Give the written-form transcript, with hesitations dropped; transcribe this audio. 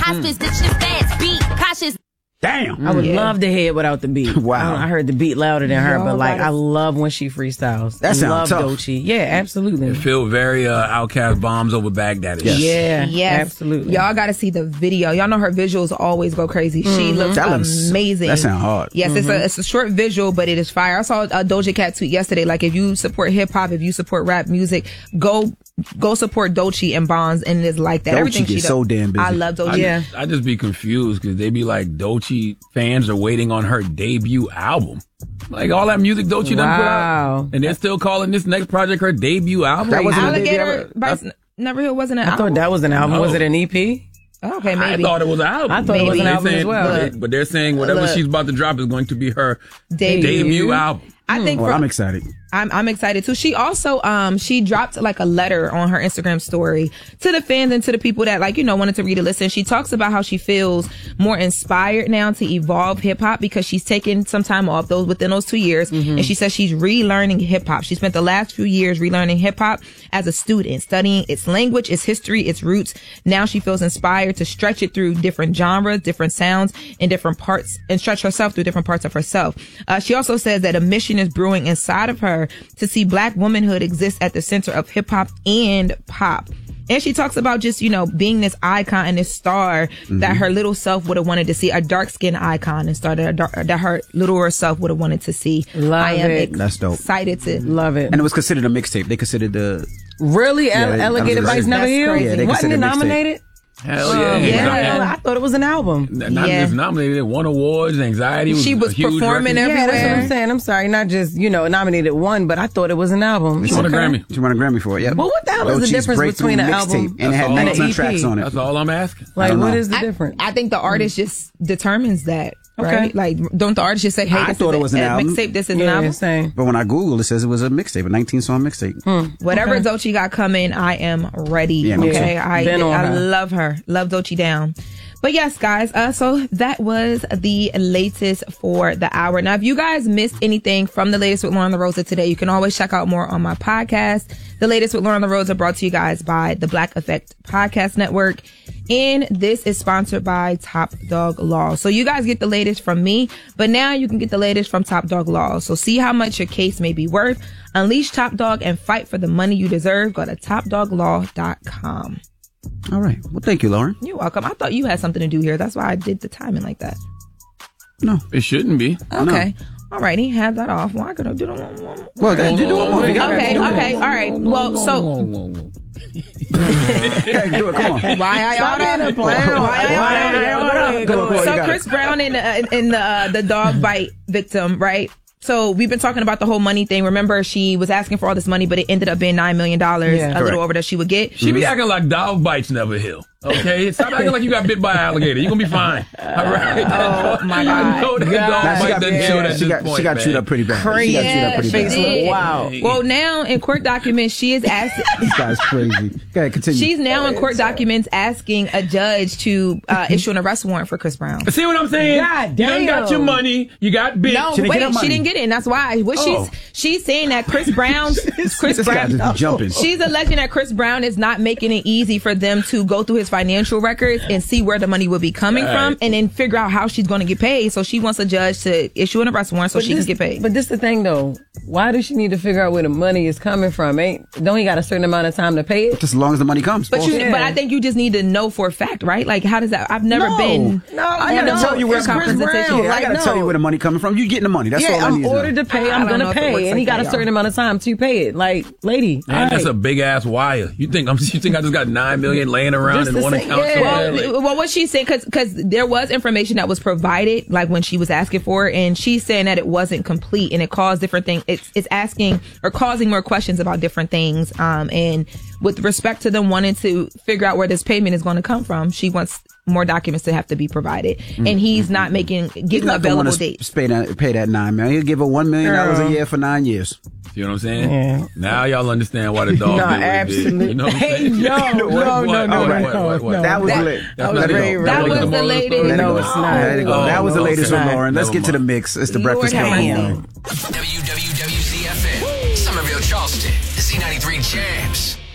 hospice, this shit fast, beat, cautious. Damn. I would love to hear it without the beat. Wow. I heard the beat louder than her, but like, I love when she freestyles. That sounds tough. Doechii. Yeah, absolutely. It feel very Outkast bombs over Baghdad. Yeah, yes. absolutely. Y'all got to see the video. Y'all know her visuals always go crazy. She looks amazing. That sounds hard. Yes, it's a short visual, but it is fire. I saw a Doja Cat tweet yesterday. Like, if you support hip hop, if you support rap music, go support Doechii and Bonds, and it's like that. Doechii Everything she gets does. so damn busy. I love Doechii. I just be confused because they be like, Doechii fans are waiting on her debut album. Like, all that music Doechii done put out, and they're still calling this next project her debut album. That wasn't Alligator by Never wasn't an album. I thought that was an album. No. Was it an EP? Okay, maybe. I thought it was an album. I thought it was an album as well. But they're saying whatever she's about to drop is going to be her debut album. I think I'm excited. I'm excited too. She also she dropped like a letter on her Instagram story to the fans and to the people that wanted to read it. Listen, she talks about how she feels more inspired now to evolve hip hop because she's taken some time off within those 2 years, and she says she's relearning hip hop. She spent the last few years relearning hip hop as a student, studying its language, its history, its roots. Now she feels inspired to stretch it through different genres, different sounds, and different parts, and stretch herself through different parts of herself. She also says that a mission is brewing inside of her to see Black womanhood exist at the center of hip hop and pop. And she talks about just, being this icon and this star that her little self would have wanted to see, a dark skinned icon and star that her littler self would have wanted to see. Love it. That's dope. Excited to love it. And it was considered a mixtape. They considered Really? Alligator Bites Never Healed? Yeah, they Wasn't considered it a mixtape. nominated? Hell yeah. I thought it was an album. Not just nominated, it won awards, Anxiety was She was a huge performing record. everywhere. Yeah, that's what I'm saying. I'm sorry, not just, nominated one, but I thought it was an album. She won a Grammy. She won a Grammy for it, yeah. Well, what the hell is the Doechii's difference Breakthrough between an mixtape, album and it had and an 19 EP? tracks on it? That's all I'm asking. Like, don't what know. is the difference? I think the artist just determines that, Okay. right? Like, don't the artist just say, hey, I this thought is it was an a album. mixtape, this is an Yeah, album? same. But when I Googled, it says it was a mixtape, a 19-song mixtape. Whatever Doechii got coming, I am ready. Yeah, me okay, too. Been on I her. love her. Love Doechii down. But yes, guys, so that was the latest for the hour. Now, if you guys missed anything from the latest with Lauren LaRosa today, you can always check out more on my podcast. The latest with Lauren LaRosa brought to you guys by the Black Effect Podcast Network. And this is sponsored by Top Dog Law. So you guys get the latest from me, but now you can get the latest from Top Dog Law. So see how much your case may be worth. Unleash Top Dog and fight for the money you deserve. Go to topdoglaw.com. All right. Well, thank you, Lauren. You're welcome. I thought you had something to do here. That's why I did the timing like that. No. It shouldn't be. Okay. All righty. Have that off. Well, I could do one more. Well, do it more. Okay. All right. Well, so Okay, do it. Come on. why I order? So Chris Brown and the dog bite victim, right? So we've been talking about the whole money thing. Remember, she was asking for all this money, but it ended up being $9 million, a little over that she would get. She be acting like dog bites never heal. Okay? Stop acting like you got bit by an alligator. You're going to be fine. All right? Oh, my God. I know that dog bite doesn't show that She got chewed up pretty bad. Crazy. She got chewed up pretty She bad. did. Wow. Well, now in court documents, she is asking. This guy's crazy. Go ahead, continue. She's now in court documents asking a judge to issue an arrest warrant for Chris Brown. See what I'm saying? God You done got damn. your money. You got bit. No, She didn't get her wait, money. she didn't get it, and that's why. What she's saying that Chris Brown, This guy just jumping. she's alleging that Chris Brown is not making it easy for them to go through his financial records and see where the money would be coming from, and then figure out how she's going to get paid. So she wants a judge to issue an arrest warrant so she can get paid. But this the thing though. Why does she need to figure out where the money is coming from? Don't he got a certain amount of time to pay it? Just as long as the money comes. But I think you just need to know for a fact, right? Like, how does that? I've never been. I gotta tell you where it's Chris Brown. I gotta tell you where the money coming from. You getting the money. That's all I I'm need to know. ordered to pay. I I'm don't know gonna if it works pay, and like he got that, a certain amount of time to pay it. Like, lady, Man, that's a big ass wire. You think I just got $9 million laying around Just in to one say, account yeah. somewhere? Well, what she's saying, because there was information that was provided, like when she was asking for it, and she's saying that it wasn't complete, and it caused different things. It's asking or causing more questions about different things. And with respect to them wanting to figure out where this payment is going to come from, she wants more documents to have to be provided, and he's not giving available dates. Pay that $9 million. He'll give her $1 million a year for 9 years. You know what I'm saying? Yeah. Now y'all understand why the dog No, did what he did. absolutely. You know what I'm Hey, saying? no. What? That was lit. That's was not very it. That That was the the moral of latest. story? No, it's not. Let it go. That was the latest okay. with Lauren. Let's Never get to the mind. mix. It's the Lord Breakfast have Club. mercy. WWWZFM, Somerville, Charleston, the Z93 Jams.